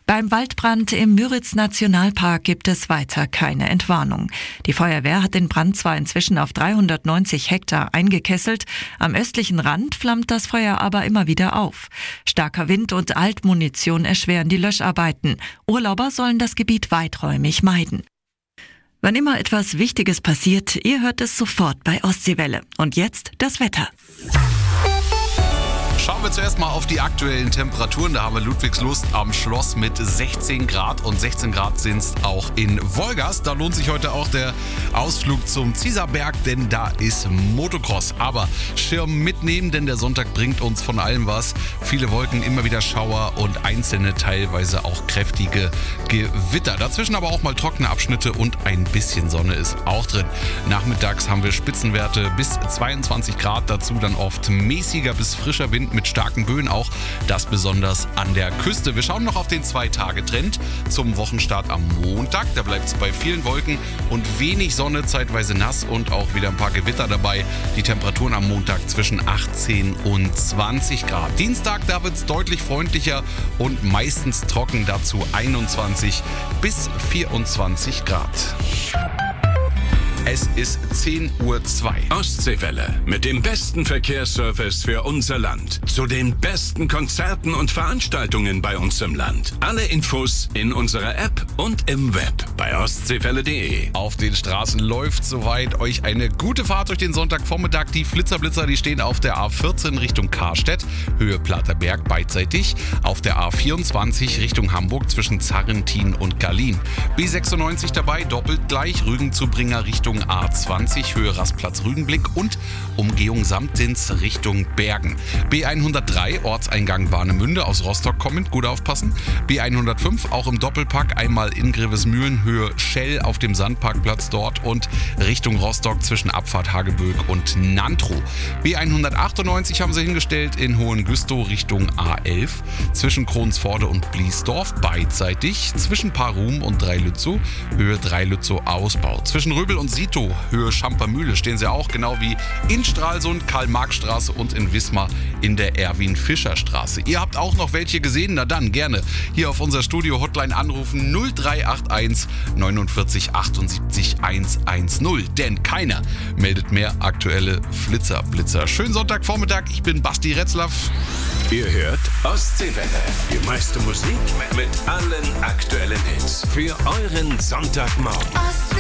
Beim Waldbrand im Müritz-Nationalpark gibt es weiter keine Entwarnung. Die Feuerwehr hat den Brand zwar inzwischen auf 390 Hektar eingekesselt, am östlichen Rand flammt das Feuer aber immer wieder auf. Starker Wind und Altmunition erschweren die Löscharbeiten. Urlauber sollen das Gebiet weiträumig meiden. Wann immer etwas Wichtiges passiert, ihr hört es sofort bei Ostseewelle. Und jetzt das Wetter. Schauen wir zuerst mal auf die aktuellen Temperaturen. Da haben wir Ludwigslust am Schloss mit 16 Grad und 16 Grad sind es auch in Wolgast. Da lohnt sich heute auch der Ausflug zum Zieserberg, denn da ist Motocross. Aber Schirm mitnehmen, denn der Sonntag bringt uns von allem was. Viele Wolken, immer wieder Schauer und einzelne teilweise auch kräftige Gewitter. Dazwischen aber auch mal trockene Abschnitte und ein bisschen Sonne ist auch drin. Nachmittags haben wir Spitzenwerte bis 22 Grad, dazu dann oft mäßiger bis frischer Wind mit starken Böen auch, das besonders an der Küste. Wir schauen noch auf den 2-Tage-Trend zum Wochenstart am Montag. Da bleibt es bei vielen Wolken und wenig Sonne, zeitweise nass und auch wieder ein paar Gewitter dabei. Die Temperaturen am Montag zwischen 18 und 20 Grad. Dienstag, da wird es deutlich freundlicher und meistens trocken, dazu 21 bis 24 Grad. Es ist 10:02 Uhr. Ostseewelle mit dem besten Verkehrsservice für unser Land. Zu den besten Konzerten und Veranstaltungen bei uns im Land. Alle Infos in unserer App und im Web bei ostseewelle.de. Auf den Straßen läuft soweit. Euch eine gute Fahrt durch den Sonntagvormittag. Die Flitzer, die stehen auf der A14 Richtung Karstedt, Höhe Platterberg beidseitig. Auf der A24 Richtung Hamburg zwischen Zarrentin und Gallien. B96 dabei, doppelt gleich. Rügen-Zubringer Richtung A20, Höhe Rastplatz Rügenblick und Umgehung Samtins Richtung Bergen. B103, Ortseingang Warnemünde aus Rostock kommend, gut aufpassen. B105, auch im Doppelpack, einmal in Grevesmühlen, Höhe Schell auf dem Sandparkplatz dort und Richtung Rostock zwischen Abfahrt Hageböck und Nantrow. B198 haben sie hingestellt in Hohengüstow Richtung A11, zwischen Kronsforde und Bliesdorf beidseitig, zwischen Parum und Dreilützow, Höhe Dreilützow Ausbau. Zwischen Röbel und Sito, Höhe Schampermühle, stehen sie auch, genau wie in Stralsund, Karl-Marx-Straße und in Wismar in der Erwin-Fischer-Straße. Ihr habt auch noch welche gesehen? Na dann gerne hier auf unser Studio-Hotline anrufen 0381 49 78 110, denn keiner meldet mehr aktuelle Flitzer-Blitzer. Schönen Sonntagvormittag, ich bin Basti Retzlaff. Ihr hört Ostseewelle. Die meiste Musik mit allen aktuellen Hits für euren Sonntagmorgen.